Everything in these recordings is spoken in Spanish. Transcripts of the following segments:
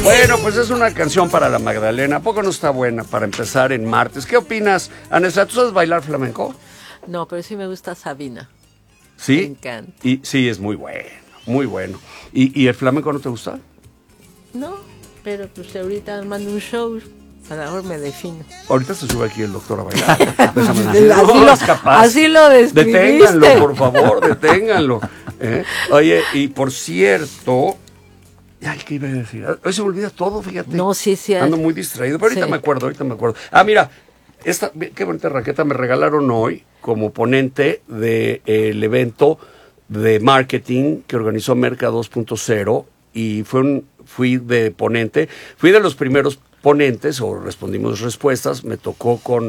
Bueno, pues es una canción para la Magdalena. ¿A poco no está buena para empezar en martes? ¿Qué opinas, Anessa? ¿Tú sabes bailar flamenco? No, pero sí me gusta Sabina. ¿Sí? Me encanta. Y sí, es muy bueno, muy bueno. ¿Y el flamenco no te gusta? No, pero pues ahorita mando un show, a lo mejor me defino. Ahorita se sube aquí el doctor a bailar. Déjame decir. Así lo describiste. Deténganlo, por favor, deténganlo. Oye, y por cierto... Ay, ¿qué iba a decir? Hoy se me olvida todo, fíjate. No, sí. Ando muy distraído, pero ahorita Sí. me acuerdo. Ah, mira, qué bonita raqueta me regalaron hoy como ponente del evento de marketing que organizó Merca 2.0 y fui de ponente. Fui de los primeros ponentes, o respondimos respuestas. Me tocó con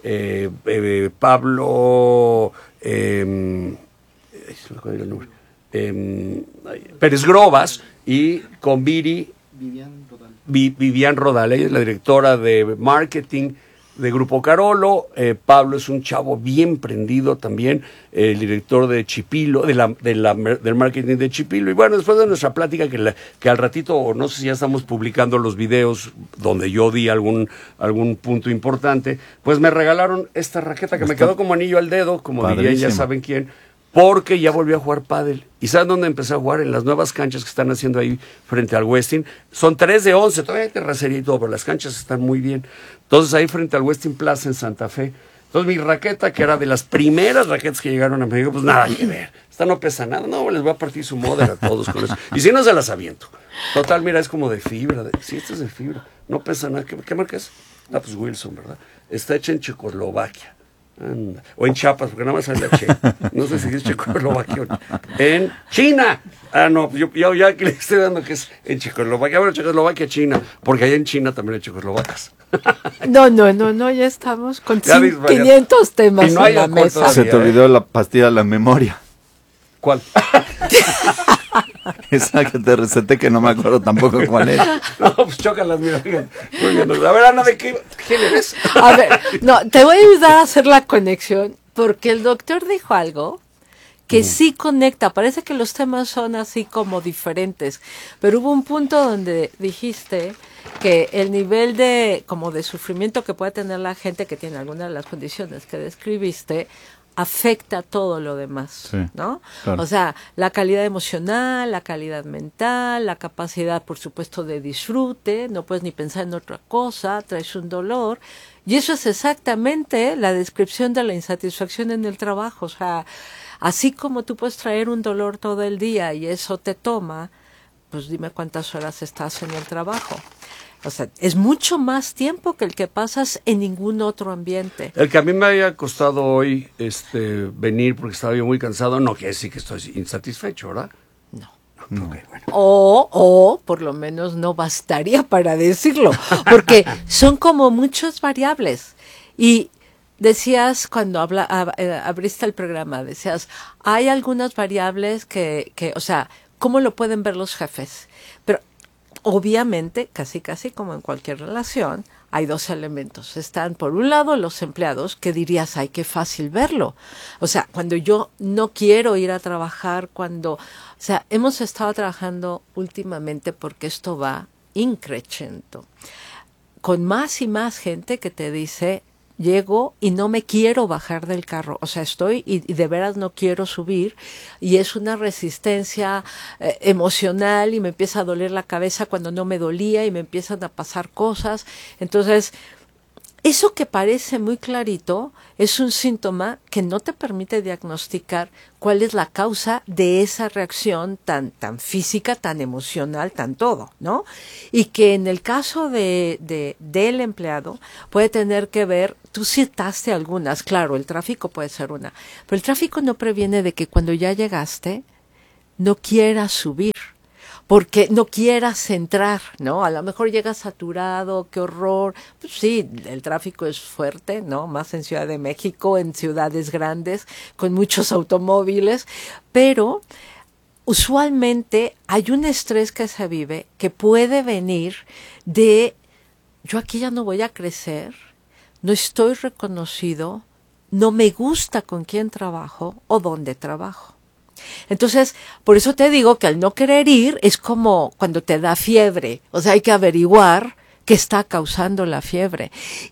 Pablo... se me acuerda el nombre. Pérez Grobas y con Vivian Rodal. Ella es la directora de marketing de Grupo Carolo. Pablo es un chavo bien prendido también, el director de Chipilo, del marketing de Chipilo. Y bueno, después de nuestra plática, que al ratito, no sé si ya estamos publicando los videos donde yo di algún punto importante, pues me regalaron esta raqueta que me quedó como anillo al dedo, como dirían, ya saben quién, porque ya volví a jugar pádel. ¿Y saben dónde empecé a jugar? En las nuevas canchas que están haciendo ahí frente al Westin. Son 3 de 11, todavía hay terracería y todo, pero las canchas están muy bien. Entonces ahí frente al Westin Plaza en Santa Fe. Entonces mi raqueta, que era de las primeras raquetas que llegaron a México, pues nada que ver. Esta no pesa nada. No, les voy a partir su model a todos con eso. Y si no, se las aviento. Total, mira, es como de fibra. Sí, esta es de fibra. No pesa nada. ¿Qué marca es? Ah, pues Wilson, ¿verdad? Está hecha en Checoslovaquia. Anda. O en Chiapas, porque nada más sale la Che. No sé si es Checoslovaquia o en China. Ah, no, yo ya aquí le estoy dando que es en Checoslovaquia. Bueno, Checoslovaquia, China, porque allá en China también hay checoslovacas. No, ya estamos con Ya 500 temas no en la mesa. todavía, Se te olvidó la pastilla de la memoria. ¿Cuál? Esa que te receté que no me acuerdo tampoco cuál es. No, pues chócalas, mira, fíjate. Muy bien. A ver, Ana, ¿de quién eres? A ver, no, te voy a ayudar a hacer la conexión, porque el doctor dijo algo que sí conecta. Parece que los temas son así como diferentes, pero hubo un punto donde dijiste que el nivel de sufrimiento que puede tener la gente que tiene alguna de las condiciones que describiste afecta todo lo demás, sí, ¿no? Claro. O sea, la calidad emocional, la calidad mental, la capacidad, por supuesto, de disfrute, no puedes ni pensar en otra cosa, traes un dolor, y eso es exactamente la descripción de la insatisfacción en el trabajo. O sea, así como tú puedes traer un dolor todo el día y eso te toma, pues dime cuántas horas estás en el trabajo. O sea, es mucho más tiempo que el que pasas en ningún otro ambiente. El que a mí me había costado hoy venir porque estaba yo muy cansado, no quiere decir que estoy insatisfecho, ¿verdad? No. Okay, bueno. O por lo menos no bastaría para decirlo, porque son como muchas variables. Y decías cuando abriste el programa, decías, hay algunas variables que, o sea, ¿cómo lo pueden ver los jefes? Pero obviamente, casi como en cualquier relación, hay dos elementos. Están, por un lado, los empleados, que dirías, ay, qué fácil verlo. O sea, cuando yo no quiero ir a trabajar, o sea, hemos estado trabajando últimamente porque esto va increciendo, con más y más gente que te dice, llego y no me quiero bajar del carro, o sea, estoy y de veras no quiero subir, y es una resistencia emocional, y me empieza a doler la cabeza cuando no me dolía, y me empiezan a pasar cosas. Entonces, eso que parece muy clarito es un síntoma que no te permite diagnosticar cuál es la causa de esa reacción tan física, tan emocional, tan todo, ¿no? Y que en el caso del empleado puede tener que ver, tú citaste algunas, claro, el tráfico puede ser una, pero el tráfico no previene de que cuando ya llegaste no quieras subir, porque no quieras entrar, ¿no? A lo mejor llegas saturado, qué horror. Pues sí, el tráfico es fuerte, ¿no? Más en Ciudad de México, en ciudades grandes, con muchos automóviles, pero usualmente hay un estrés que se vive que puede venir de, yo aquí ya no voy a crecer, no estoy reconocido, no me gusta con quién trabajo o dónde trabajo. Entonces, por eso te digo que al no querer ir es como cuando te da fiebre. O sea, hay que averiguar qué está causando la fiebre.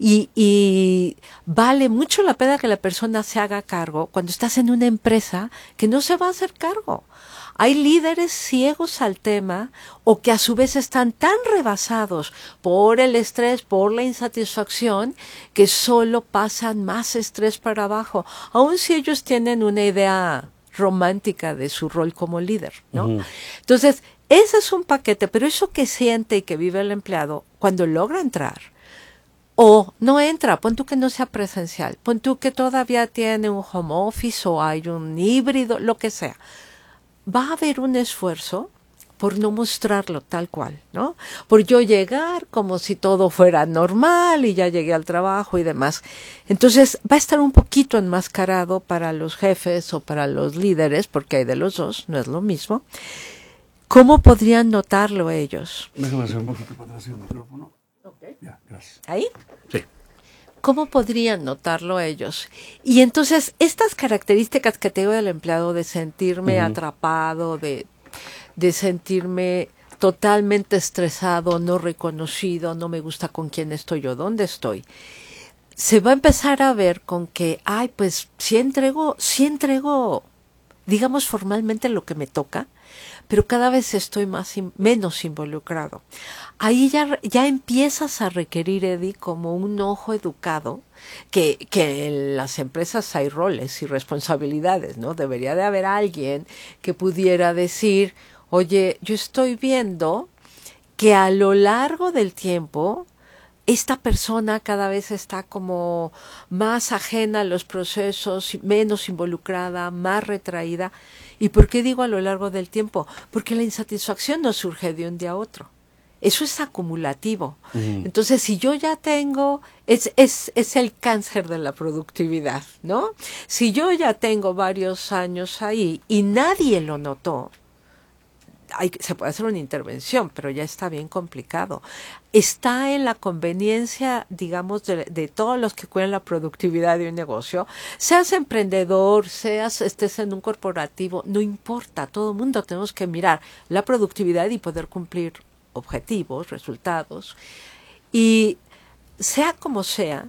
Y vale mucho la pena que la persona se haga cargo cuando estás en una empresa que no se va a hacer cargo. Hay líderes ciegos al tema o que a su vez están tan rebasados por el estrés, por la insatisfacción, que solo pasan más estrés para abajo, aun si ellos tienen una idea romántica de su rol como líder, ¿no? Uh-huh. Entonces, ese es un paquete, pero eso que siente y que vive el empleado cuando logra entrar o no entra, pon tú que no sea presencial, pon tú que todavía tiene un home office o hay un híbrido, lo que sea, va a haber un esfuerzo por no mostrarlo tal cual, ¿no? Por yo llegar como si todo fuera normal y ya llegué al trabajo y demás. Entonces va a estar un poquito enmascarado para los jefes o para los líderes, porque hay de los dos, no es lo mismo. ¿Cómo podrían notarlo ellos? Déjame hacer un poquito para atrás el micrófono. Okay. Ya, gracias. ¿Ahí? Sí. ¿Cómo podrían notarlo ellos? Y entonces, estas características que tengo del empleado de sentirme atrapado, de sentirme totalmente estresado, no reconocido, no me gusta con quién estoy o dónde estoy, se va a empezar a ver con que, ay, pues sí entrego, digamos formalmente lo que me toca, pero cada vez estoy menos involucrado. Ahí ya empiezas a requerir, Eddie, como un ojo educado, que en las empresas hay roles y responsabilidades, ¿no? Debería de haber alguien que pudiera decir, oye, yo estoy viendo que a lo largo del tiempo esta persona cada vez está como más ajena a los procesos, menos involucrada, más retraída. ¿Y por qué digo a lo largo del tiempo? Porque la insatisfacción no surge de un día a otro. Eso es acumulativo. Entonces, si yo ya tengo, es el cáncer de la productividad, ¿no? Si yo ya tengo varios años ahí y nadie lo notó, se puede hacer una intervención, pero ya está bien complicado. Está en la conveniencia, digamos, de todos los que cuidan la productividad de un negocio, seas emprendedor, estés en un corporativo, no importa, todo el mundo tenemos que mirar la productividad y poder cumplir objetivos, resultados. Y sea como sea,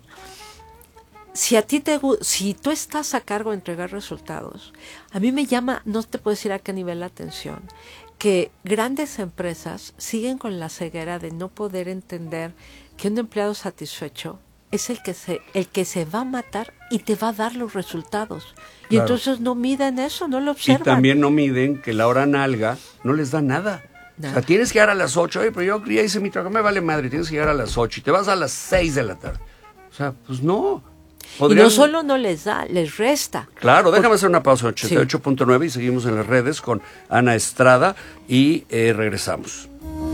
si tú estás a cargo de entregar resultados, a mí me llama, no te puedo decir a qué nivel la atención, que grandes empresas siguen con la ceguera de no poder entender que un empleado satisfecho es el que se va a matar y te va a dar los resultados. Y claro, entonces no miden eso, no lo observan. Y también no miden que la hora nalga no les da nada. O sea, tienes que llegar a las 8, pero yo ya hice mi trabajo, me vale madre, tienes que llegar a las 8 y te vas a las 6 de la tarde. O sea, pues no. Y no solo no les da, les resta. Claro, déjame hacer una pausa, 88.9 sí. Y seguimos en las redes con Ana Estrada y regresamos.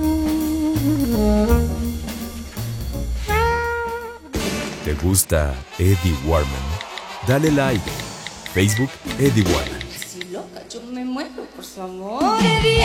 ¿Te gusta Eddie Warman? Dale like. Facebook Eddie Warman. Estoy loca, yo me muero por su amor.